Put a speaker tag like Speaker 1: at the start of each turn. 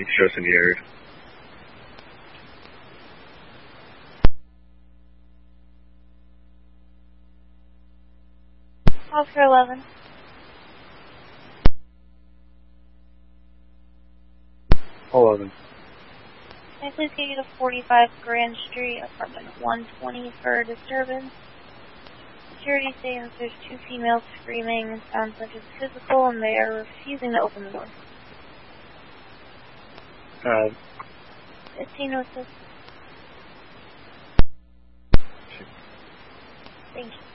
Speaker 1: need to show us in the area.
Speaker 2: Oscar 11.
Speaker 1: Can
Speaker 2: Can I please get you to 45 Grand Street, apartment 120 for disturbance? Security saying that there's 2 females screaming and sounds like it's physical, and they are refusing to open the door. 1506. Thank you.